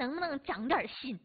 能不能长点心？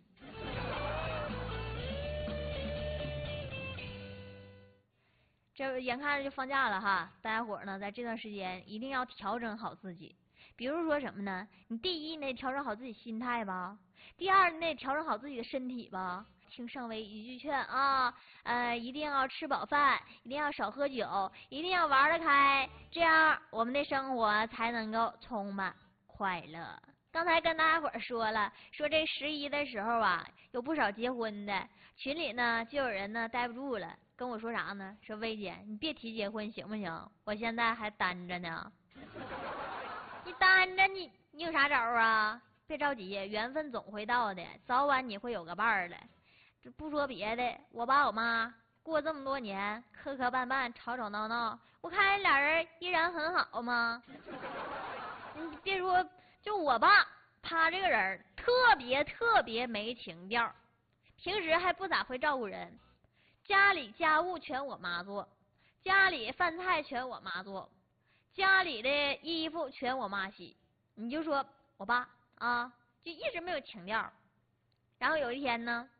这眼看着就放假了哈，大家伙呢在这段时间一定要调整好自己。比如说什么呢？你第一，你得调整好自己心态吧；第二，你得调整好自己的身体吧。听上围一句劝啊，一定要吃饱饭，一定要少喝酒，一定要玩得开，这样我们的生活才能够充满快乐。刚才跟大家伙说了，说这11的时候啊，有不少结婚的，群里呢就有人呢待不住了，跟我说啥呢？说薇姐，你别提结婚行不行？我现在还单着呢。你单着你有啥招啊？别着急，缘分总会到的，早晚你会有个伴儿的。这不说别的，我爸我妈过这么多年磕磕绊绊吵吵闹闹，我看俩人依然很好吗？你别说，就我爸他这个人特别没情调，平时还不咋会照顾人，家里家务全我妈做，家里饭菜全我妈做，家里的衣服全我妈洗。你就说我爸啊，就一直没有情调。然后有一天呢，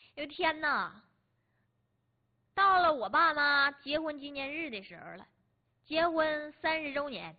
到了我爸妈结婚纪念日的时候了，结婚30周年，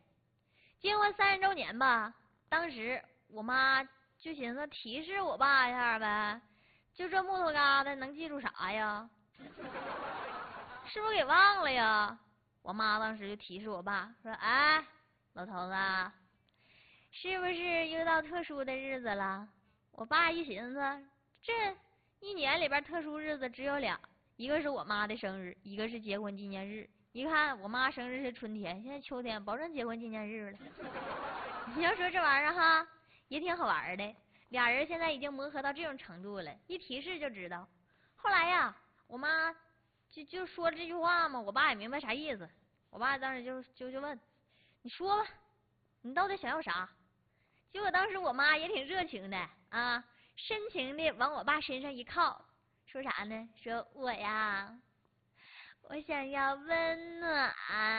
吧。当时我妈就寻思提示我爸一下呗，就这木头疙瘩能记住啥呀？是不是给忘了呀？我妈当时就提示我爸说：“哎，老头子，是不是遇到特殊的日子了？”我爸一寻思，这一年里边特殊日子只有俩，一个是我妈的生日，一个是结婚纪念日。一看我妈生日是春天，现在秋天，保证结婚纪念日了。你要说这玩意儿哈，也挺好玩的。俩人现在已经磨合到这种程度了，一提示就知道。后来呀，我妈就说这句话嘛，我爸也明白啥意思。我爸当时就问，你说吧，你到底想要啥？结果当时我妈也挺热情的啊，深情的往我爸身上一靠，说啥呢？说我呀，我想要温暖。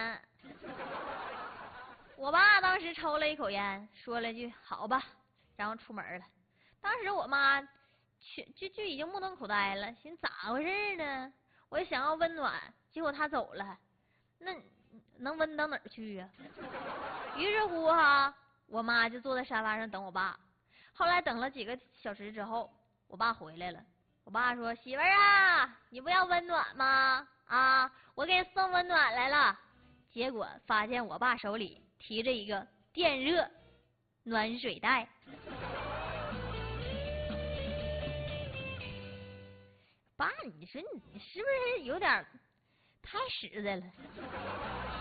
我爸当时抽了一口烟，说了句好吧，然后出门了。当时我妈就已经目瞪口呆了，寻思咋回事呢？我想要温暖，结果他走了，那能温到哪儿去呀？于是乎哈，我妈就坐在沙发上等我爸。后来等了几个小时之后，我爸回来了。我爸说：“媳妇儿啊，你不要温暖吗？啊，我给你送温暖来了。”结果发现我爸手里提着一个电热暖水袋。爸，你说你是不是有点太实在了？